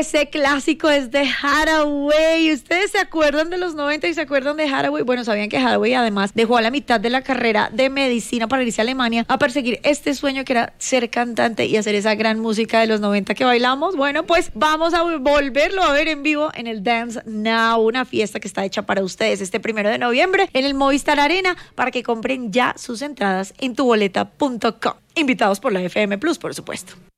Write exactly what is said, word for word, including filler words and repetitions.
Ese clásico es de Hathaway. ¿Ustedes se acuerdan de los noventa y se acuerdan de Hathaway? Bueno, sabían que Hathaway además dejó a la mitad de la carrera de medicina para irse a Alemania a perseguir este sueño que era ser cantante y hacer esa gran música de los noventa que bailamos. Bueno, pues vamos a volverlo a ver en vivo en el Dance Now, una fiesta que está hecha para ustedes este primero de noviembre en el Movistar Arena, para que compren ya sus entradas en tuboleta punto com. Invitados por la F M Plus, por supuesto.